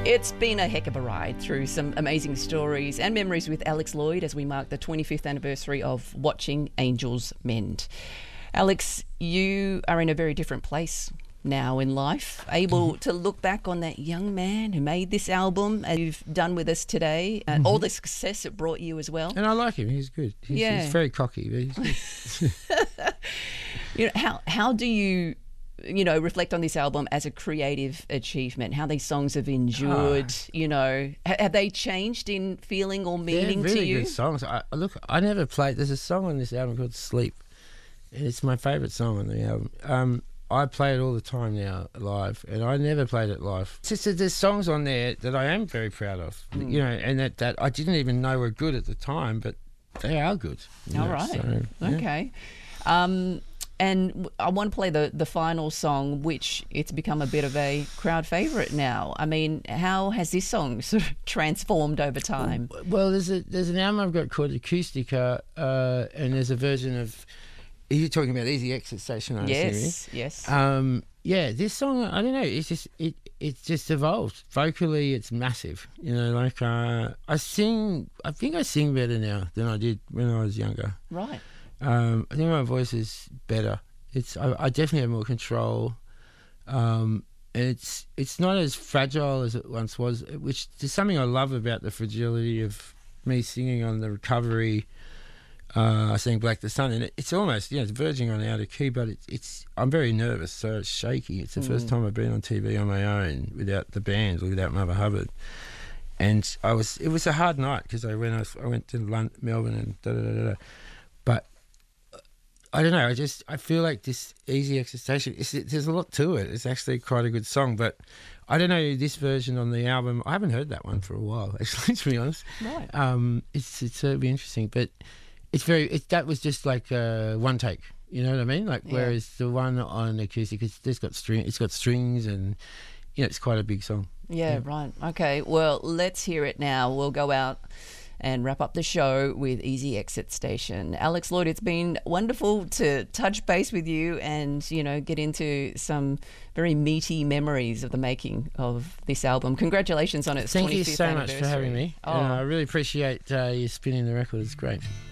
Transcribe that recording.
It's been a heck of a ride through some amazing stories and memories with Alex Lloyd as we mark the 25th anniversary of Watching Angels Mend. Alex, you are in a very different place now in life, able to look back on that young man who made this album, as you've done with us today, and all the success it brought you as well. And I like him. He's good. He's very cocky, but he's good. How do you reflect on this album as a creative achievement, how these songs have endured, have they changed in feeling or meaning really to you? Good songs. I never played, there's a song on this album called Sleep, and it's my favourite song on the album. I play it all the time now live, and I never played it live. It's just that there's songs on there that I am very proud of, and that I didn't even know were good at the time, but they are good. All right. So, yeah. Okay. And I want to play the final song, which it's become a bit of a crowd favourite now. I mean, how has this song sort of transformed over time? Well, there's an album I've got called Acoustica, and there's a version of... You're talking about Easy Exit Station, I Yes. Yeah, this song, I don't know, it's just evolved. Vocally, it's massive. I think I sing better now than I did when I was younger. Right. I think my voice is better. I definitely have more control. And it's not as fragile as it once was, which is something I love about the fragility of me singing on the Recovery. I sang Black the Sun, and it's almost, it's verging on out of key, but I'm very nervous, so it's shaky. It's the first time I've been on TV on my own without the band or without Mother Hubbard. And it was a hard night because I went to Melbourne and da-da-da-da. But I don't know, I feel like this Easy Exit Station, there's a lot to it. It's actually quite a good song, but I don't know, this version on the album, I haven't heard that one for a while, actually, to be honest. Right. It's be interesting, but that was just like one take, you know what I mean? Whereas the one on acoustic, it's got strings and, it's quite a big song. Yeah, right. Okay, well, let's hear it now. We'll go out and wrap up the show with Easy Exit Station. Alex Lloyd, it's been wonderful to touch base with you and, get into some very meaty memories of the making of this album. Congratulations on its 25th anniversary. Thank you so much for having me. I really appreciate you spinning the record. It's great.